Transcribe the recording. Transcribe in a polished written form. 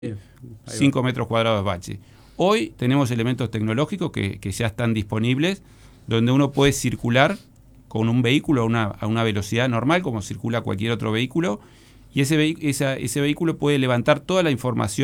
5 metros cuadrados de bache. Hoy tenemos elementos tecnológicos que ya están disponibles, donde uno puede circular con un vehículo a una velocidad normal, como circula cualquier otro vehículo, y ese vehículo puede levantar toda la información